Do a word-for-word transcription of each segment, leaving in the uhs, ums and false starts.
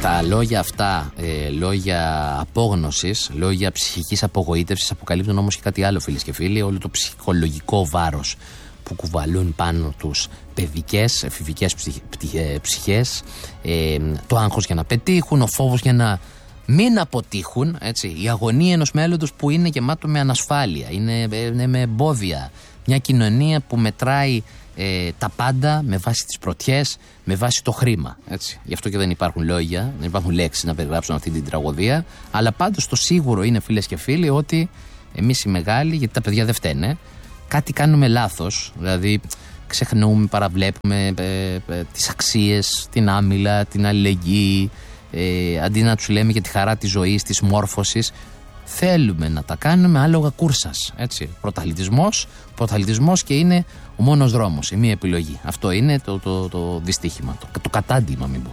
τα λόγια αυτά, ε, λόγια απόγνωσης, λόγια ψυχικής απογοήτευσης, αποκαλύπτουν όμως και κάτι άλλο, φίλες και φίλοι, όλο το ψυχολογικό βάρος που κουβαλούν πάνω τους παιδικές, εφηβικές ψυχές, ε, το άγχος για να πετύχουν, ο φόβος για να μην αποτύχουν, έτσι, η αγωνία ενός μέλλοντος που είναι γεμάτο με ανασφάλεια, είναι, είναι με εμπόδια, μια κοινωνία που μετράει ε, τα πάντα με βάση τις πρωτιές, με βάση το χρήμα, έτσι. Γι' αυτό και δεν υπάρχουν λόγια, δεν υπάρχουν λέξεις να περιγράψουν αυτή την τραγωδία, αλλά πάντως το σίγουρο είναι, φίλες και φίλοι, ότι εμείς οι μεγάλοι, γιατί τα παιδιά δεν φταίνε, κάτι κάνουμε λάθος, δηλαδή ξεχνούμε, παραβλέπουμε ε, ε, τις αξίες, την άμυλα, την αλληλεγγύη, ε, αντί να τους λέμε για τη χαρά της ζωής, της μόρφωσης, θέλουμε να τα κάνουμε άλογα κούρσας, έτσι. Πρωταθλητισμός, πρωταθλητισμός και είναι ο μόνος δρόμος, η μία επιλογή. Αυτό είναι το, το, το δυστύχημα, το, το κατάντημα, μην πω.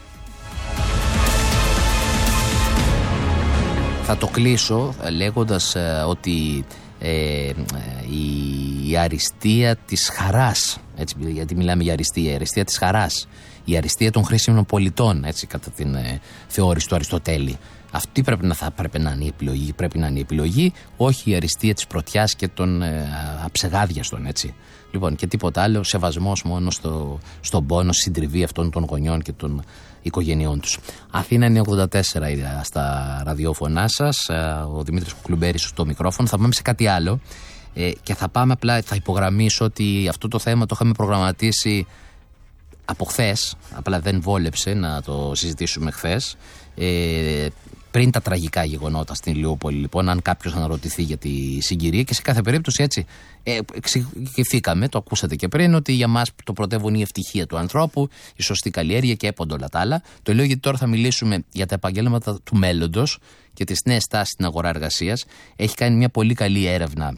Θα το κλείσω λέγοντας ε, ότι Ε, η, η αριστεία της χαράς, έτσι, γιατί μιλάμε για αριστεία, η αριστεία της χαράς, η αριστεία των χρήσιμων πολιτών, έτσι, κατά την ε, θεώρηση του Αριστοτέλη. Αυτή πρέπει να, θα πρέπει να είναι η επιλογή, πρέπει να είναι η επιλογή, όχι η αριστεία της πρωτιάς και των ε, αψεγάδιαστων, έτσι. Λοιπόν, και τίποτα άλλο, σεβασμός μόνο στο, στον πόνο, συντριβή αυτών των γονιών και των οικογενειών τους. Αθήνα είναι ογδόντα τέσσερα στα ραδιόφωνά σας, ο Δημήτρης Κουκλουμπέρης στο μικρόφωνο. Θα πάμε σε κάτι άλλο ε, και θα πάμε απλά, θα υπογραμμίσω ότι αυτό το θέμα το είχαμε προγραμματίσει από χθες, απλά δεν βόλεψε να το συζητήσουμε χθες. Ε, πριν τα τραγικά γεγονότα στην Ηλιούπολη, λοιπόν, αν κάποιος αναρωτηθεί για τη συγκυρία, και σε κάθε περίπτωση έτσι ε, εξηγηθήκαμε, το ακούσατε και πριν, ότι για μας το πρωτεύουν η ευτυχία του ανθρώπου, η σωστή καλλιέργεια και έποντο όλα τα άλλα. Το λέω γιατί τώρα θα μιλήσουμε για τα επαγγέλματα του μέλλοντος και τις νέες τάσεις στην αγορά εργασίας. Έχει κάνει μια πολύ καλή έρευνα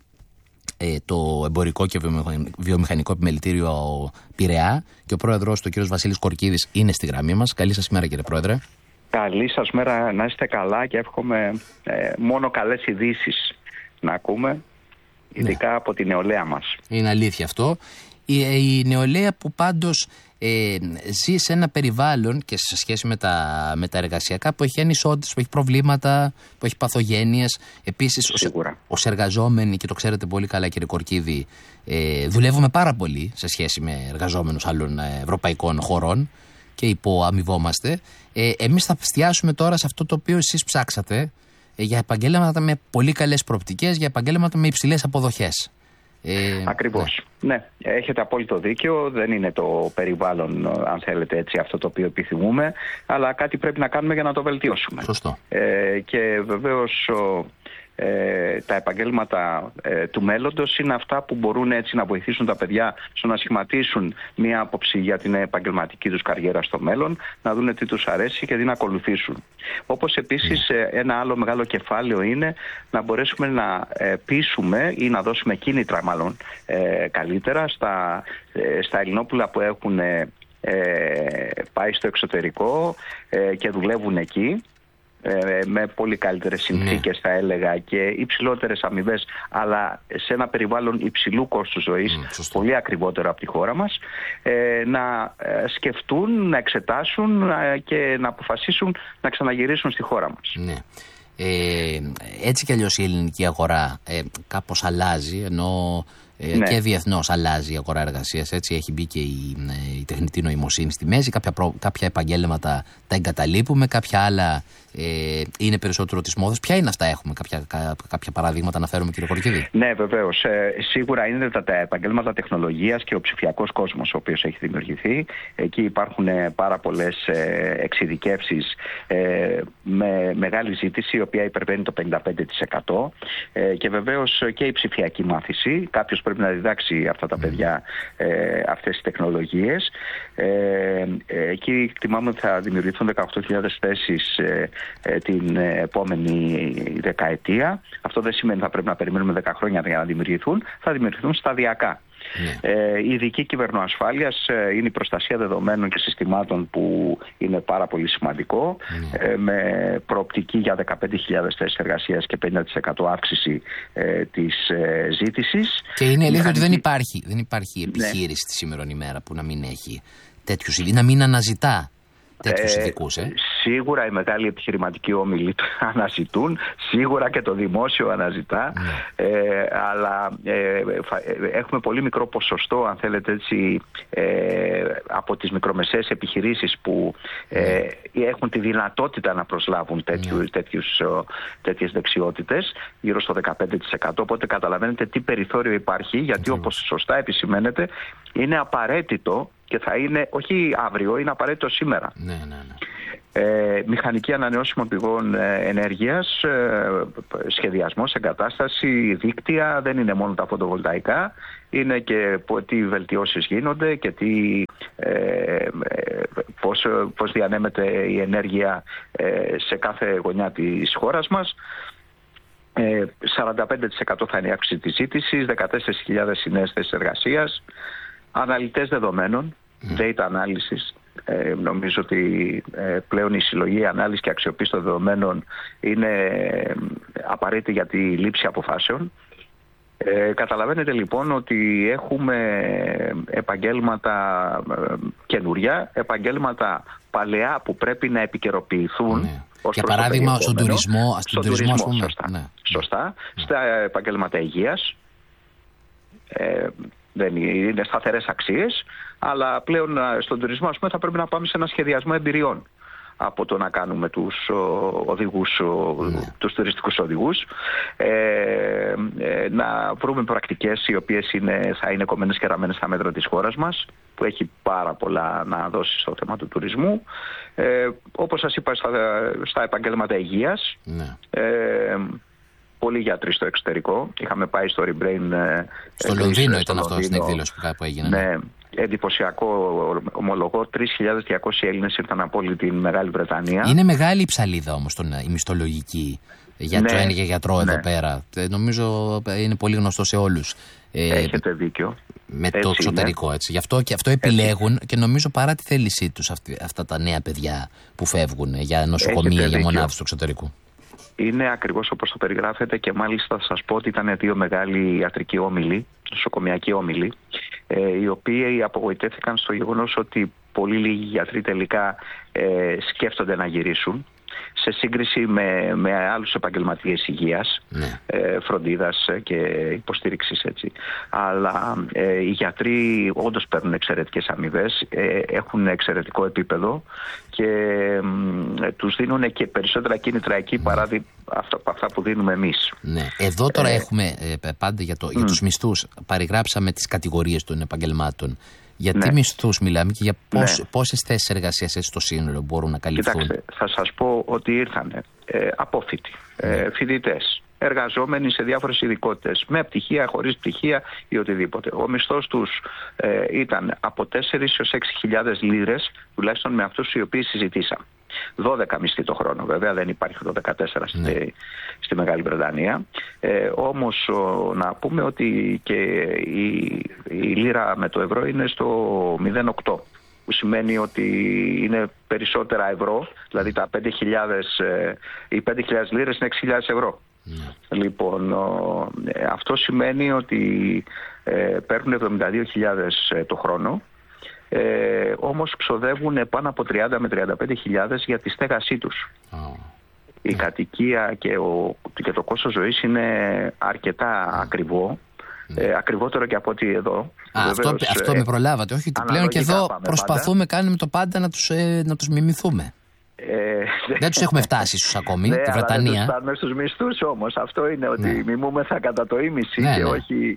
ε, το Εμπορικό και Βιομηχανικό Επιμελητήριο Πειραιά και ο πρόεδρος, ο κ. Βασίλης Κορκίδης, είναι στη γραμμή μας. Καλή σας ημέρα, κύριε πρόεδρε. Καλή σας μέρα, να είστε καλά και εύχομαι ε, μόνο καλές ειδήσεις να ακούμε, ειδικά ναι. από τη νεολαία μας. Είναι αλήθεια αυτό. Η, η νεολαία που πάντως ε, ζει σε ένα περιβάλλον και σε σχέση με τα, με τα εργασιακά που έχει ανισότητες, που έχει προβλήματα, που έχει παθογένειες. Επίσης, ως εργαζόμενοι, και το ξέρετε πολύ καλά, κύριε Κορκίδη, ε, δουλεύουμε πάρα πολύ σε σχέση με εργαζόμενους άλλων ευρωπαϊκών χωρών και υποαμοιβόμαστε. Ε, εμείς θα εστιάσουμε τώρα σε αυτό το οποίο εσείς ψάξατε, ε, για επαγγέλματα με πολύ καλές προοπτικές, για επαγγέλματα με υψηλές αποδοχές. Ε, Ακριβώς. Ναι. ναι, έχετε απόλυτο δίκιο. Δεν είναι το περιβάλλον, αν θέλετε έτσι, αυτό το οποίο επιθυμούμε, αλλά κάτι πρέπει να κάνουμε για να το βελτιώσουμε. Σωστό. Ε, και βεβαίως Ε, τα επαγγέλματα ε, του μέλλοντος είναι αυτά που μπορούν έτσι να βοηθήσουν τα παιδιά στο να σχηματίσουν μια άποψη για την επαγγελματική τους καριέρα στο μέλλον, να δουν τι τους αρέσει και τι να ακολουθήσουν. Όπως επίσης ε, ένα άλλο μεγάλο κεφάλαιο είναι να μπορέσουμε να ε, πείσουμε ή να δώσουμε κίνητρα μάλλον ε, καλύτερα στα, ε, στα Ελληνόπουλα που έχουν ε, ε, πάει στο εξωτερικό ε, και δουλεύουν εκεί, με πολύ καλύτερες συνθήκες, ναι. θα έλεγα, και υψηλότερες αμοιβές, αλλά σε ένα περιβάλλον υψηλού κόστου ζωής, mm, πολύ ακριβότερο από τη χώρα μας, ε, να σκεφτούν, να εξετάσουν ε, και να αποφασίσουν να ξαναγυρίσουν στη χώρα μας. Ναι. Ε, έτσι κι αλλιώς η ελληνική αγορά ε, κάπως αλλάζει, ενώ ε, ναι. και διεθνώς αλλάζει η αγορά εργασίας. Έτσι έχει μπει και η, η τεχνητή νοημοσύνη στη μέση. Κάποια, προ, κάποια επαγγέλματα τα εγκαταλείπουμε, κάποια άλλα ε, είναι περισσότερο της μόδας. Ποια είναι αυτά, έχουμε κάποια, κα, κάποια παραδείγματα να φέρουμε, κύριε Κορκίδη? Ναι, βεβαίως. Ε, σίγουρα είναι τα, τα επαγγέλματα τεχνολογίας και ο ψηφιακός κόσμος ο οποίος έχει δημιουργηθεί. Εκεί υπάρχουν ε, πάρα πολλές ε, εξειδικεύσεις ε, με μεγάλη ζήτηση, η οποία υπερβαίνει το πενήντα πέντε τοις εκατό. Ε, και βεβαίως και η ψηφιακή μάθηση. Κάποιος πρέπει να διδάξει αυτά τα παιδιά ε, αυτές τις τεχνολογίες. Ε, ε, εκεί εκτιμάμε ότι θα δημιουργηθούν δεκαοκτώ χιλιάδες θέσεις ε, ε, την επόμενη δεκαετία. Αυτό δεν σημαίνει ότι θα πρέπει να περιμένουμε δέκα χρόνια για να δημιουργηθούν. Θα δημιουργηθούν σταδιακά. Yeah. Ε, η ειδική κυβερνοασφάλειας ε, είναι η προστασία δεδομένων και συστημάτων, που είναι πάρα πολύ σημαντικό, yeah. ε, με προοπτική για δεκαπέντε χιλιάδες θέσεις εργασίας και πενήντα τοις εκατό αύξηση ε, της ε, ζήτησης. Και είναι αλήθεια ότι δεν υπάρχει, δεν υπάρχει επιχείρηση, ναι. τη σήμερον ημέρα που να μην έχει τέτοιους, ή να μην αναζητά τέτοιους ειδικούς, ε. Σίγουρα οι μεγάλοι επιχειρηματικοί όμιλοι αναζητούν, σίγουρα και το δημόσιο αναζητά, ναι. ε, αλλά ε, έχουμε πολύ μικρό ποσοστό, αν θέλετε έτσι, ε, από τις μικρομεσαίες επιχειρήσεις που ε, ναι. έχουν τη δυνατότητα να προσλάβουν τέτοιου, ναι. τέτοιους, τέτοιες δεξιότητες, γύρω στο δεκαπέντε τοις εκατό. Οπότε καταλαβαίνετε τι περιθώριο υπάρχει, γιατί όπως σωστά επισημαίνετε, είναι απαραίτητο και θα είναι, όχι αύριο, είναι απαραίτητο σήμερα. Ναι, ναι, ναι. Ε, μηχανική ανανεώσιμων πηγών ε, ενέργειας, ε, σχεδιασμός, εγκατάσταση, δίκτυα, δεν είναι μόνο τα φωτοβολταϊκά, είναι και τι βελτιώσεις γίνονται και τι, ε, ε, πώς, πώς διανέμεται η ενέργεια ε, σε κάθε γωνιά της χώρας μας. Ε, σαράντα πέντε τοις εκατό θα είναι η αύξηση της ζήτησης, δεκατέσσερις χιλιάδες νέες θέσεις εργασίας, αναλυτές δεδομένων, mm. data analysis. Ε, νομίζω ότι ε, πλέον η συλλογή, ανάλυση και αξιοποίηση των δεδομένων είναι ε, απαραίτητη για τη λήψη αποφάσεων. Ε, καταλαβαίνετε λοιπόν ότι έχουμε επαγγέλματα ε, καινούρια, επαγγέλματα παλαιά που πρέπει να επικαιροποιηθούν. Ναι. Για παράδειγμα στον τουρισμό, στον τουρισμό, τουρισμό σωστά. Ναι. σωστά. Ναι. Στα επαγγέλματα υγείας, ε, δεν είναι σταθερές αξίες, αλλά πλέον στον τουρισμό, ας πούμε, θα πρέπει να πάμε σε ένα σχεδιασμό εμπειριών από το να κάνουμε τους οδηγούς, ναι. τους τουριστικούς οδηγούς, ε, ε, να βρούμε πρακτικές οι οποίες είναι, θα είναι κομμένες και ραμμένες στα μέτρα της χώρας μας, που έχει πάρα πολλά να δώσει στο θέμα του τουρισμού. Ε, όπως σας είπα, στα, στα επαγγέλματα υγείας, ναι. ε, πολλοί γιατροί στο εξωτερικό. Είχαμε πάει στο Rebrain. Στο Λονδίνο ήταν αυτό στην εκδήλωση που κάπου έγινε. Ναι, εντυπωσιακό, ομολογώ. τρεις χιλιάδες διακόσιοι Έλληνες ήρθαν από όλη τη Μεγάλη Βρετανία. Είναι μεγάλη η ψαλίδα όμως η μισθολογική για το ένα και γιατρό ναι. εδώ πέρα. Νομίζω είναι πολύ γνωστό σε όλους. Έχετε δίκιο. Με έτσι το εξωτερικό είναι. Έτσι. Γι' αυτό και αυτό επιλέγουν έτσι. Και νομίζω παρά τη θέλησή τους αυτή, αυτά τα νέα παιδιά που φεύγουν για νοσοκομεία, για μονάδες του εξωτερικού. Είναι ακριβώς όπως το περιγράφετε και μάλιστα θα σας πω ότι ήταν δύο μεγάλοι ιατρικοί όμιλοι, νοσοκομιακοί όμιλοι, ε, οι οποίοι απογοητεύτηκαν στο γεγονός ότι πολύ λίγοι γιατροί τελικά ε, σκέφτονται να γυρίσουν σε σύγκριση με, με άλλους επαγγελματίες υγείας, ναι. ε, φροντίδας και υποστήριξης έτσι. Αλλά ε, οι γιατροί όντως παίρνουν εξαιρετικές αμοιβές, ε, έχουν εξαιρετικό επίπεδο και ε, τους δίνουν και περισσότερα κίνητρα εκεί ναι. παρά δι, αυτά, αυτά που δίνουμε εμείς. Ναι. Εδώ τώρα ε, έχουμε ε, πάντα για, το, mm. για τους μισθούς, παριγράψαμε τις κατηγορίες των επαγγελμάτων. Για τι ναι. μισθούς μιλάμε και για πώς, ναι. πόσες θέσεις εργασίας έτσι στο σύνολο μπορούν να καλυφθούν? Κοιτάξτε, θα σας πω ότι ήρθαν ε, απόφοιτοι, ε, φοιτητές, εργαζόμενοι σε διάφορες ειδικότητες, με πτυχία, χωρίς πτυχία ή οτιδήποτε. Ο μισθός τους ε, ήταν από τέσσερις έως έξι χιλιάδες λίρες, τουλάχιστον με αυτούς οι οποίοι συζητήσαμε. δώδεκα μισθοί το χρόνο, βέβαια δεν υπάρχει το δεκατέσσερα ναι. στη, στη Μεγάλη Βρετανία. Ε, όμως ο, να πούμε ότι και η, η λίρα με το ευρώ είναι στο μηδέν κόμμα οκτώ, που σημαίνει ότι είναι περισσότερα ευρώ, δηλαδή τα πέντε χιλιάδες, ε, οι πέντε χιλιάδες λίρες είναι έξι χιλιάδες ευρώ. Ναι. Λοιπόν, ο, ε, αυτό σημαίνει ότι ε, παίρνουν εβδομήντα δύο χιλιάδες ε, το χρόνο. Ε, όμως ξοδεύουν πάνω από τριάντα με τριάντα πέντε χιλιάδες για τη στέγασή τους. Oh. Η yeah. κατοικία και, ο, και το κόστος ζωής είναι αρκετά yeah. ακριβό, yeah. Ε, ακριβότερο και από ό,τι εδώ. Ah, αυτό, ε, αυτό με προλάβατε, όχι ότι πλέον και εδώ προσπαθούμε, πάντα. κάνουμε το πάντα να τους, ε, να τους μιμηθούμε. Ε, δεν τους έχουμε φτάσει ίσως ακόμη, ναι, τη Βρετανία. Δεν φτάνουμε στους μισθούς όμως, αυτό είναι ότι ναι. μιμούμεθα κατά το ίμιση ναι, και ναι. όχι...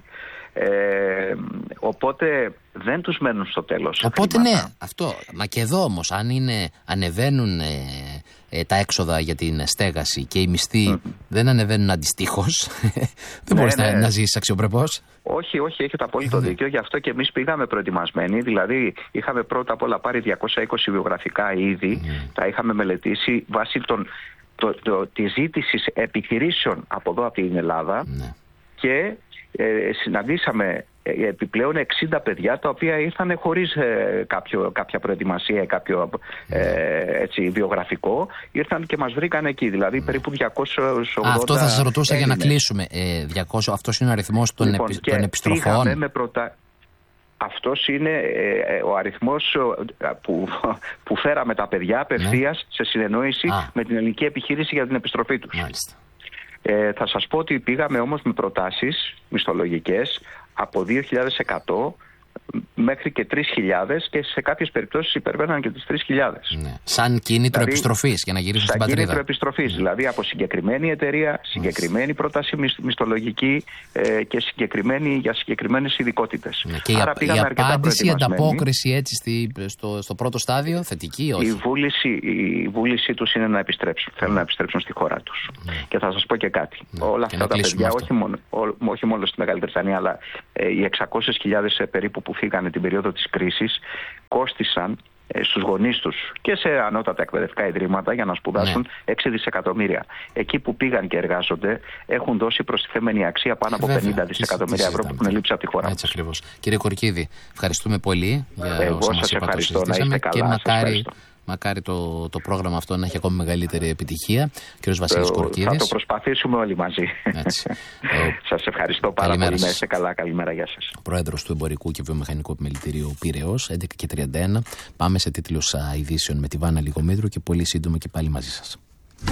Ε, οπότε δεν τους μένουν στο τέλος. Οπότε ναι, αυτό. Μα και εδώ όμως, αν είναι, ανεβαίνουν ε, ε, τα έξοδα για την στέγαση και οι μισθοί mm. δεν ανεβαίνουν αντιστοίχως, δεν ναι, μπορείς ναι. να, να ζήσεις αξιοπρεπώς. Όχι, όχι, έχετε απόλυτο mm. δίκιο. Γι' αυτό και εμείς πήγαμε προετοιμασμένοι. Δηλαδή, είχαμε πρώτα απ' όλα πάρει διακόσια είκοσι βιογραφικά ήδη, mm. τα είχαμε μελετήσει βάσει των, το, το, τη ζήτηση επιχειρήσεων από εδώ από την Ελλάδα mm. και Ε, συναντήσαμε ε, επιπλέον εξήντα παιδιά τα οποία ήρθαν χωρίς ε, κάποιο, κάποια προετοιμασία, κάποιο ε, έτσι, βιογραφικό, ήρθαν και μας βρήκαν εκεί, δηλαδή περίπου διακόσια ογδόντα. Α, αυτό θα σας ρωτούσα Έλληνες. Για να κλείσουμε. Ε, διακόσια, αυτός είναι ο αριθμός των, λοιπόν, επι, των επιστροφών. Με πρωτα... αυτός είναι ε, ο αριθμός που, που φέραμε τα παιδιά απευθείας ναι. σε συνεννόηση Α. με την ελληνική επιχείρηση για την επιστροφή τους. Ε, θα σας πω ότι πήγαμε όμως με προτάσεις μισθολογικές από δύο χιλιάδες εκατό μέχρι και τρεις χιλιάδες και σε κάποιες περιπτώσεις υπερβαίναν και τις τρεις χιλιάδες. Ναι. Σαν κίνητρο δηλαδή, επιστροφής για να γυρίσουν στην πατρίδα. Σαν κίνητρο επιστροφής, ναι. δηλαδή από συγκεκριμένη εταιρεία, συγκεκριμένη πρόταση μισθολογική ε, και συγκεκριμένη για συγκεκριμένες ειδικότητες. Ναι. Και Άρα η, η απάντηση, η ανταπόκριση έτσι στη, στο, στο πρώτο στάδιο, θετική ή όχι? Η βούληση, η βούληση τους είναι να επιστρέψουν. Mm. Θέλουν να επιστρέψουν στη χώρα τους. Mm. Και θα σας πω και κάτι. Mm. Όλα αυτά τα παιδιά, όχι μόνο, ό, όχι μόνο στη Μεγάλη Βρετανία, αλλά ε, οι εξακόσιες χιλιάδες περίπου που φύγανε την περίοδο της κρίσης κόστισαν ε, στους γονείς τους και σε ανώτατα εκπαιδευτικά ιδρύματα για να σπουδάσουν ναι. έξι δισεκατομμύρια. Εκεί που πήγαν και εργάζονται έχουν δώσει προστιθέμενη αξία πάνω από Βέβαια, πενήντα δισεκατομμύρια ευρώ που έχουν λείψει από τη χώρα Έτσι ακριβώς. Κύριε Κορκίδη, ευχαριστούμε πολύ για Εγώ όσα σας μας ευχαριστώ, να είστε καλά. Και μακάρι, μακάρι το, το πρόγραμμα αυτό να έχει ακόμη μεγαλύτερη επιτυχία. Κύριος Βασίλης Κορκίδης. Θα το προσπαθήσουμε όλοι μαζί. Σας ευχαριστώ πάρα Καλημέρα πολύ. Να είστε καλά. Καλημέρα, γεια σας. Ο Πρόεδρος του Εμπορικού και Βιομηχανικού Επιμελητηρίου Πειραιώς, έντεκα και τριάντα ένα. Πάμε σε τίτλους ειδήσεων με τη Βάνα Λιγομήτρου και πολύ σύντομα και πάλι μαζί σας.